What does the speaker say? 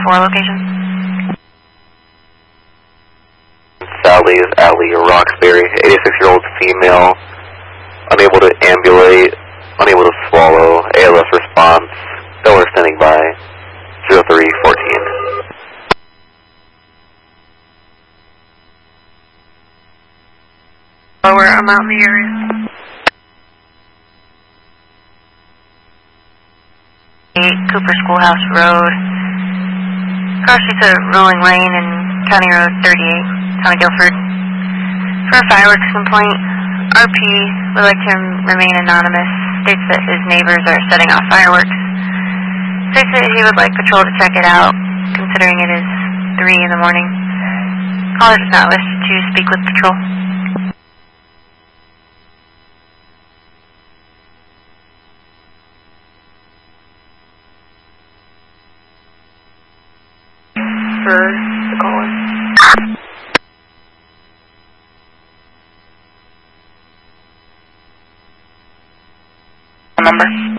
4 location. Sally's Alley, Roxbury, 86-year-old female, unable to ambulate, unable to swallow, ALS response, Miller standing by, 0314. Lower, I'm out in the area. 8 Cooper Schoolhouse Road. Car streets a rolling lane in County Road 38, Town of Guilford. For a fireworks complaint, RP would like to remain anonymous. States that his neighbors are setting off fireworks. States that he would like patrol to check it out, considering it is 3 in the morning. Caller does not wish to speak with patrol. For the caller. Number?